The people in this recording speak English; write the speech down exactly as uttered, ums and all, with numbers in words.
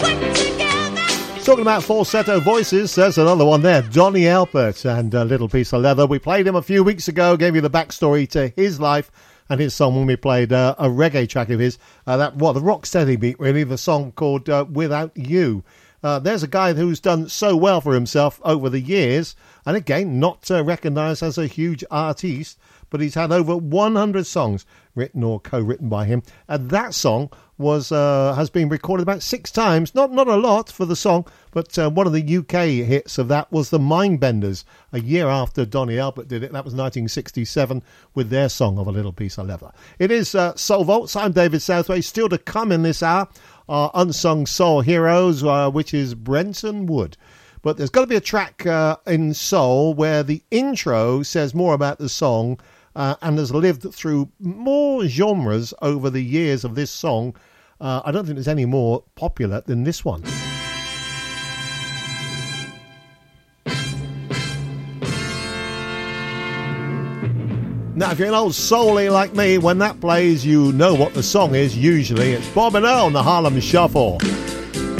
Talking about falsetto voices, there's another one there, Donny Alpert and A Little Piece of Leather. We played him a few weeks ago, gave you the backstory to his life and his song when we played uh, a reggae track of his. Uh, that what the Rocksteady beat, really, the song called uh, Without You. Uh, there's a guy who's done so well for himself over the years, and again, not uh, recognised as a huge artiste, but he's had over one hundred songs written or co-written by him. And that song was uh, has been recorded about six times. Not not a lot for the song, but uh, one of the U K hits of that was the Mindbenders, a year after Donny Alpert did it. That was nineteen sixty-seven with their song of A Little Piece of Leather. It is uh, Soul Vaults. I'm David Southway. Still to come in this hour, our Unsung Soul Heroes, uh, which is Brenton Wood. But there's got to be a track uh, in soul where the intro says more about the song uh, and has lived through more genres over the years of this song. Uh, I don't think there's any more popular than this one. Now, if you're an old soulie like me, when that plays, you know what the song is. Usually it's Bob and Earl on the Harlem Shuffle.